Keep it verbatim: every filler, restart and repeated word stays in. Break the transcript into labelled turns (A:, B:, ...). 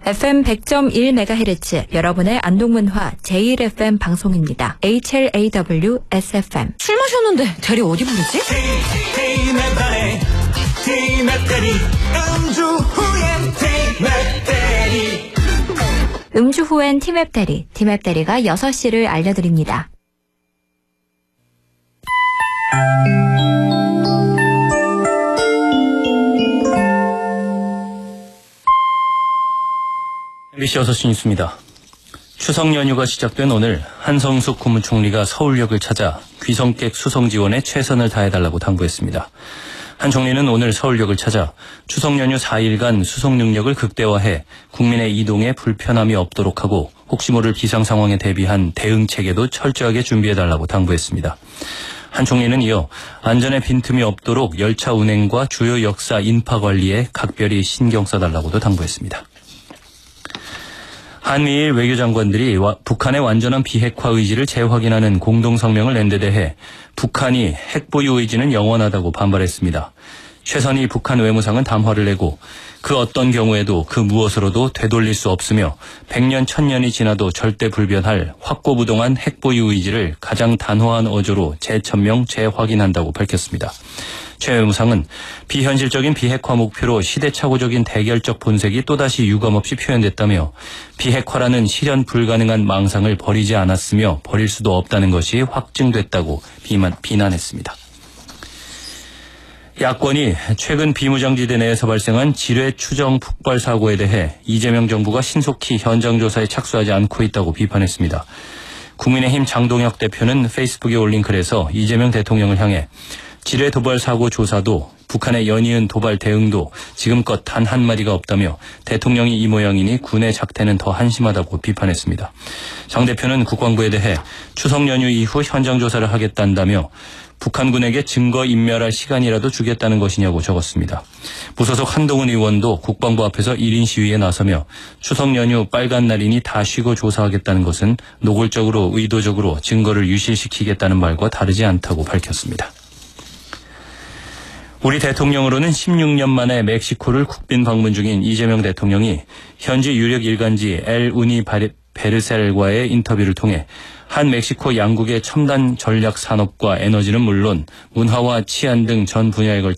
A: 에프엠 백 점 일 메가헤르츠 여러분의 안동문화 제일 에프엠 방송입니다. 에이치엘에이더블유 에스에프엠.
B: 술 마셨는데 대리 어디 부르지?
A: 음주 후엔 티맵 대리, 티맵 대리가 여섯 시를 알려드립니다.
C: 엠비씨 여섯 시 뉴스입니다. 추석 연휴가 시작된 오늘 한성숙 국무총리가 서울역을 찾아 귀성객 수송 지원에 최선을 다해달라고 당부했습니다. 한 총리는 오늘 서울역을 찾아 추석 연휴 사 일간 수송 능력을 극대화해 국민의 이동에 불편함이 없도록 하고 혹시 모를 비상 상황에 대비한 대응 체계도 철저하게 준비해달라고 당부했습니다. 한 총리는 이어 안전에 빈틈이 없도록 열차 운행과 주요 역사 인파 관리에 각별히 신경 써달라고도 당부했습니다. 한미일 외교장관들이 북한의 완전한 비핵화 의지를 재확인하는 공동성명을 낸 데 대해 북한이 핵보유 의지는 영원하다고 반발했습니다. 최선희 북한 외무상은 담화를 내고 그 어떤 경우에도 그 무엇으로도 되돌릴 수 없으며 백년 천년이 지나도 절대 불변할 확고부동한 핵보유 의지를 가장 단호한 어조로 재천명, 재확인한다고 밝혔습니다. 최 외무상은 비현실적인 비핵화 목표로 시대착오적인 대결적 본색이 또다시 유감없이 표현됐다며 비핵화라는 실현 불가능한 망상을 버리지 않았으며 버릴 수도 없다는 것이 확증됐다고 비만, 비난했습니다. 야권이 최근 비무장지대 내에서 발생한 지뢰 추정 폭발 사고에 대해 이재명 정부가 신속히 현장 조사에 착수하지 않고 있다고 비판했습니다. 국민의힘 장동혁 대표는 페이스북에 올린 글에서 이재명 대통령을 향해 지뢰 도발 사고 조사도 북한의 연이은 도발 대응도 지금껏 단 한마디가 없다며 대통령이 이 모양이니 군의 작태는 더 한심하다고 비판했습니다. 장 대표는 국방부에 대해 추석 연휴 이후 현장 조사를 하겠다는다며 북한군에게 증거 인멸할 시간이라도 주겠다는 것이냐고 적었습니다. 무소속 한동훈 의원도 국방부 앞에서 일 인 시위에 나서며 추석 연휴 빨간 날이니 다 쉬고 조사하겠다는 것은 노골적으로 의도적으로 증거를 유실시키겠다는 말과 다르지 않다고 밝혔습니다. 우리 대통령으로는 십육 년 만에 멕시코를 국빈 방문 중인 이재명 대통령이 현지 유력 일간지 엘 우니베르셀과의 인터뷰를 통해 한 멕시코 양국의 첨단 전략 산업과 에너지는 물론 문화와 치안 등 전 분야에 걸쳐